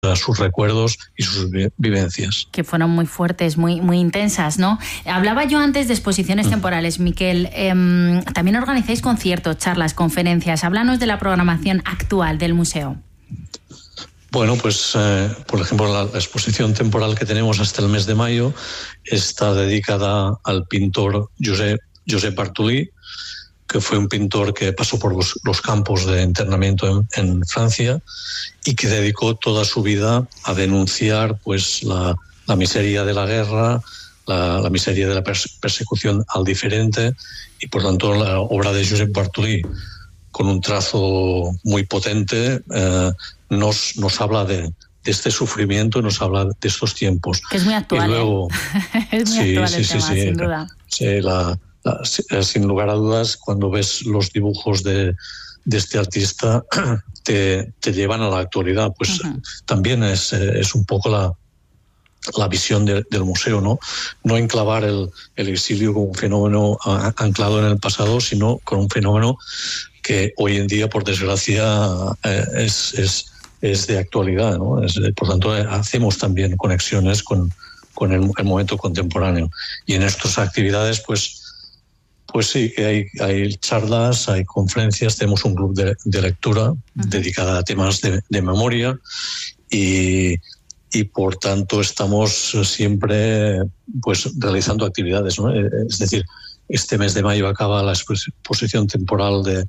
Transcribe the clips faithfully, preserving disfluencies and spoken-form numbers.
sus recuerdos y sus vivencias. Que fueron muy fuertes, muy, muy intensas, ¿no? Hablaba yo antes de exposiciones temporales, Miquel. Eh, también organizáis conciertos, charlas, conferencias. Háblanos de la programación actual del museo. Bueno, pues, eh, por ejemplo, la, la exposición temporal que tenemos hasta el mes de mayo está dedicada al pintor Josep, Josep Bartolí, que fue un pintor que pasó por los, los campos de internamiento en, en Francia y que dedicó toda su vida a denunciar pues, la, la miseria de la guerra, la, la miseria de la perse- persecución al diferente, y por tanto la obra de Josep Bartolí, con un trazo muy potente, eh, nos, nos habla de, de este sufrimiento, nos habla de estos tiempos. Que es muy actual, y luego, ¿eh? Es muy sí, actual sí, el sí, tema, sí, sin duda. Sí, la, la, sin lugar a dudas, cuando ves los dibujos de, de este artista, te, te llevan a la actualidad. Pues uh-huh. También es, es un poco la, la visión de, del museo, ¿no? No enclavar el, el exilio como un fenómeno anclado en el pasado, sino con un fenómeno que hoy en día, por desgracia, eh, es, es, es de actualidad, ¿no? Es, por tanto, hacemos también conexiones con, con el, el momento contemporáneo. Y en estas actividades, pues, pues sí, hay, hay charlas, hay conferencias, tenemos un club de, de lectura uh-huh. dedicada a temas de, de memoria y, y, por tanto, estamos siempre pues, realizando actividades, ¿no? Es decir, este mes de mayo acaba la exposición temporal de,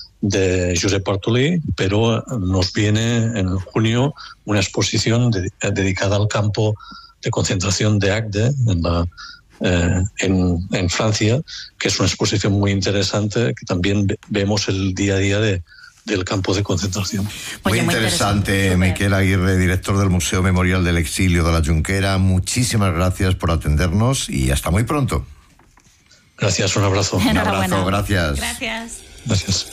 de Josep Bartolí, pero nos viene en junio una exposición de, dedicada al campo de concentración de Agde en, la, eh, en, en Francia, que es una exposición muy interesante, que también vemos el día a día de, del campo de concentración. Muy, muy interesante, interesante. Miquel Aguirre, director del Museo Memorial del Exilio de la Junquera. Muchísimas gracias por atendernos y hasta muy pronto. Gracias, un abrazo. Un abrazo, gracias. Gracias. Gracias.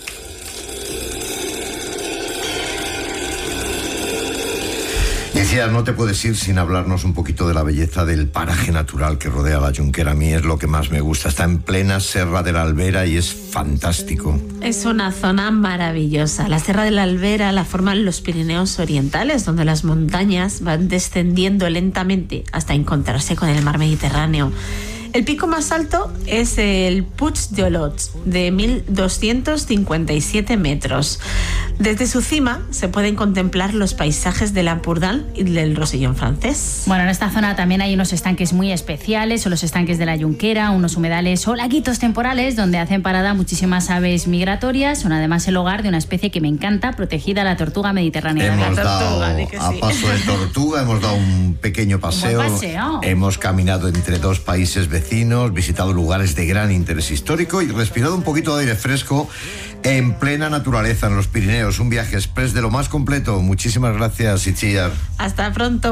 Decías, no te puedes ir sin hablarnos un poquito de la belleza del paraje natural que rodea la Junquera. A mí es lo que más me gusta. Está en plena Serra de la Albera y es fantástico. Es una zona maravillosa. La Serra de la Albera la forman los Pirineos orientales, donde las montañas van descendiendo lentamente hasta encontrarse con el mar Mediterráneo. El pico más alto es el Puig de Olot, de mil doscientos cincuenta y siete metros. Desde su cima se pueden contemplar los paisajes del Ampurdán y del Rosellón francés. Bueno, en esta zona también hay unos estanques muy especiales, son los estanques de la Junquera, unos humedales o laguitos temporales donde hacen parada muchísimas aves migratorias. Son además el hogar de una especie que me encanta, protegida, la tortuga mediterránea. Hemos la dado tortuga, sí. a paso de tortuga, hemos dado un pequeño paseo, un paseo. Hemos caminado entre dos países vecinos, visitado lugares de gran interés histórico y respirado un poquito de aire fresco en plena naturaleza en los Pirineos. Un viaje express de lo más completo. Muchísimas gracias, Itziar. Hasta pronto.